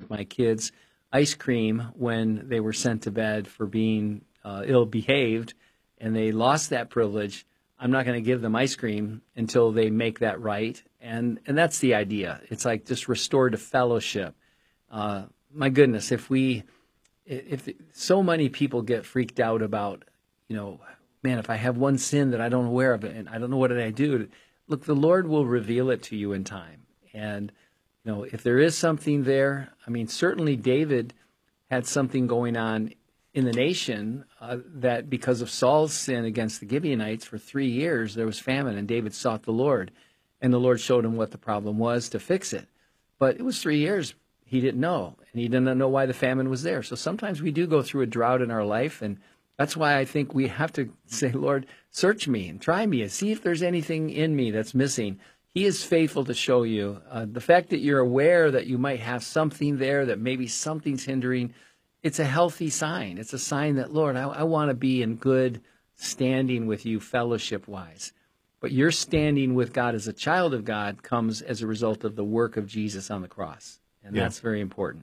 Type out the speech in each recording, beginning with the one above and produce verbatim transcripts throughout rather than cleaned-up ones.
like my kids ice cream when they were sent to bed for being uh, ill-behaved, and they lost that privilege. I'm not going to give them ice cream until they make that right. And and that's the idea. It's like just restore to fellowship. Uh, my goodness, if we, if so many people get freaked out about, you know, man, if I have one sin that I don't aware of it and I don't know what did I do. Look, the Lord will reveal it to you in time. And, you know, if there is something there, I mean, certainly David had something going on in the nation uh, that because of Saul's sin against the Gibeonites for three years, there was famine, and David sought the Lord, and the Lord showed him what the problem was to fix it. But it was three years he didn't know, and he didn't know why the famine was there. So sometimes we do go through a drought in our life, and that's why I think we have to say, Lord, search me and try me and see if there's anything in me that's missing. He is faithful to show you. Uh, the fact that you're aware that you might have something there, that maybe something's hindering, it's a healthy sign. It's a sign that, Lord, I, I want to be in good standing with you fellowship-wise. But your standing with God as a child of God comes as a result of the work of Jesus on the cross. And yeah. That's very important.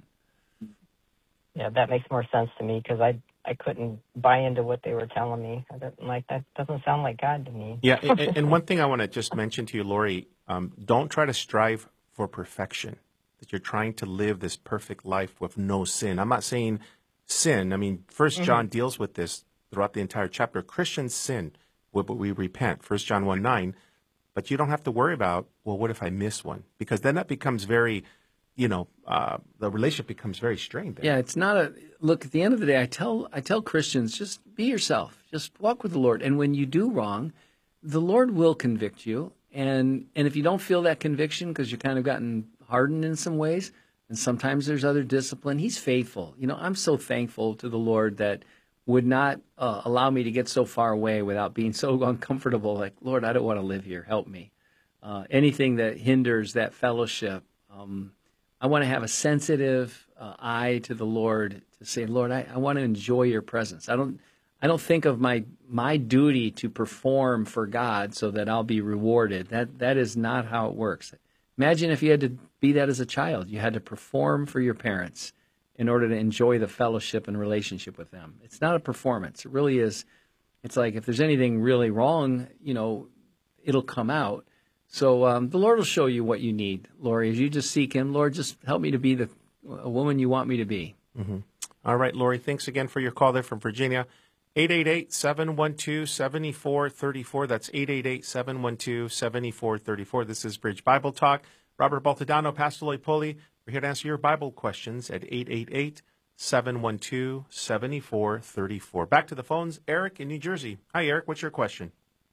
Yeah, that makes more sense to me because I I couldn't buy into what they were telling me. I didn't, like, that doesn't sound like God to me. Yeah, and, and one thing I want to just mention to you, Lori, um, don't try to strive for perfection, that you're trying to live this perfect life with no sin. I'm not saying sin. I mean, First John mm-hmm. deals with this throughout the entire chapter. Christians sin, but we repent, First John one nine. But you don't have to worry about, well, what if I miss one? Because then that becomes very, you know, uh, the relationship becomes very strained there. Yeah, it's not a, look, at the end of the day, I tell I tell Christians, just be yourself. Just walk with the Lord. And when you do wrong, the Lord will convict you. And and if you don't feel that conviction because you've kind of gotten hardened in some ways, and sometimes there's other discipline, he's faithful. You know, I'm so thankful to the Lord that would not uh, allow me to get so far away without being so uncomfortable. Like, Lord, I don't want to live here. Help me. Uh, anything that hinders that fellowship, um, I want to have a sensitive uh, eye to the Lord to say, Lord, I, I want to enjoy your presence. I don't I don't think of my my duty to perform for God so that I'll be rewarded. That that is not how it works. Imagine if you had to be that as a child. You had to perform for your parents in order to enjoy the fellowship and relationship with them. It's not a performance. It really is. It's like if there's anything really wrong, you know, it'll come out. So um, the Lord will show you what you need, Lori, as you just seek him. Lord, just help me to be the a woman you want me to be. Mm-hmm. All right, Lori, thanks again for your call there from Virginia. eight eight eight, seven one two, seven four three four. That's eight eight eight, seven one two, seven four three four. This is Bridge Bible Talk. Robert Baltadano, Pastor Lloyd Pulley. We're here to answer your Bible questions at eight eight eight, seven one two, seven four three four. Back to the phones. Eric in New Jersey. Hi, Eric. What's your question?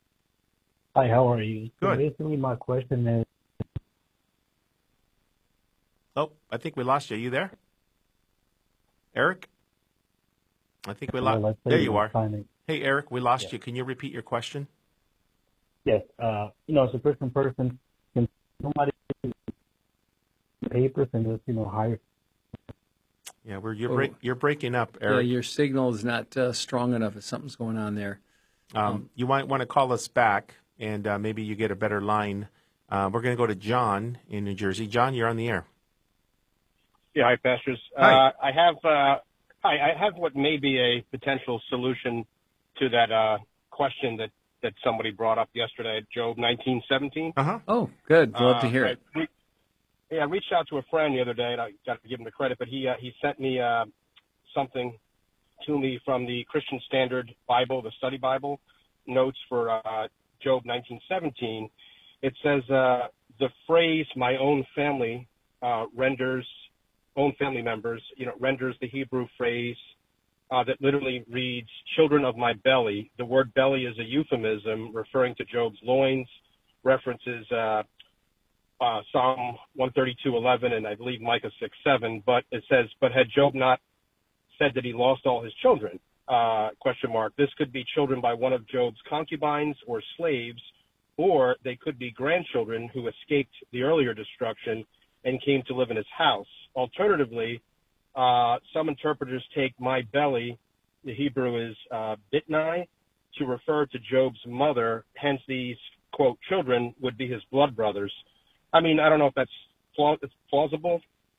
Hi, how are you? Good. So basically, my question is... Oh, I think we lost you. Are you there? Eric? I think we lost... Well, there you are. Timing. Hey, Eric, we lost yeah. you. Can you repeat your question? Yes. Uh, you know, as a Christian person, can somebody papers and just, you know, hire... Yeah, we're, you're, break, you're breaking up, Eric. Yeah, your signal is not uh, strong enough. Something's going on there. Um, um, you might want to call us back, and uh, maybe you get a better line. Uh, we're going to go to John in New Jersey. John, you're on the air. Yeah, hi, pastors. Hi. Uh, I have uh, hi, I have what may be a potential solution to that uh, question that, that somebody brought up yesterday at Job nineteen seventeen. Uh-huh. Oh, good. Love uh, to hear I, it. Re- yeah, I reached out to a friend the other day, and I got to give him the credit, but he uh, he sent me uh, something to me from the Christian Standard Bible, the Study Bible, notes for uh, Job nineteen seventeen. It says uh, the phrase "my own family" uh, renders own family members, you know, renders the Hebrew phrase uh, that literally reads "children of my belly." The word "belly" is a euphemism referring to Job's loins, references uh, uh, Psalm one thirty-two eleven and I believe Micah six seven. But it says, "But had Job not said that he lost all his children?" Uh, question mark. This could be children by one of Job's concubines or slaves, or they could be grandchildren who escaped the earlier destruction and came to live in his house. Alternatively, uh, some interpreters take "my belly," the Hebrew is uh, bitnai, to refer to Job's mother. Hence, these, quote, children would be his blood brothers. I mean, I don't know if that's plausible.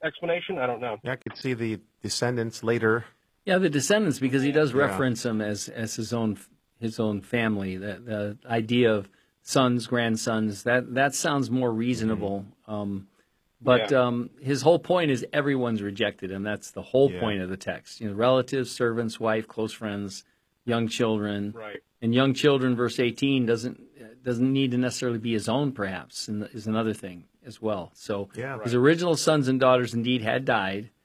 explanation? I don't know. Yeah, I could see the descendants later. Yeah, the descendants, because he does Yeah. reference them as as his own his own family. The the idea of sons, grandsons, that that sounds more reasonable. Um, but Yeah. um, his whole point is everyone's rejected him. That's the whole Yeah. point of the text. You know, relatives, servants, wife, close friends, young children, Right. and young children. Verse eighteen doesn't doesn't need to necessarily be his own. Perhaps and is another thing as well. So Yeah. his original sons and daughters indeed had died.